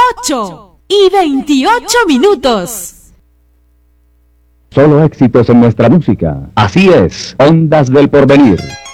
8:28. Solo éxitos en nuestra música. Así es, Ondas del Porvenir.